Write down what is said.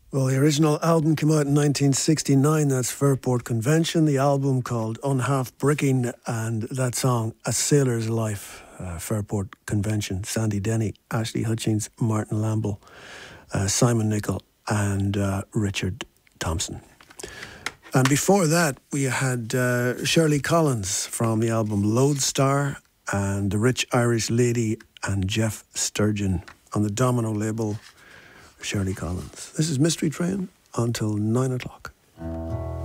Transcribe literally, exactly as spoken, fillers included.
Well, the original album came out in nineteen sixty-nine. That's Fairport Convention. The album called Unhalf Bricking, and that song, A Sailor's Life. Uh, Fairport Convention. Sandy Denny, Ashley Hutchings, Martin Lamble, uh, Simon Nicol, and uh, Richard Thompson. And before that, we had uh, Shirley Collins from the album Lodestar, and The Rich Irish Lady, and Jeff Sturgeon on the Domino label. Shirley Collins. This is Mystery Train until nine o'clock.